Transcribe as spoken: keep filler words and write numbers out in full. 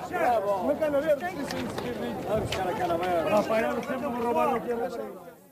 Bravo! Come canna verde? Sì, sì, sì. Ah, buscare a canna verde. Ma poi non sempre un robare che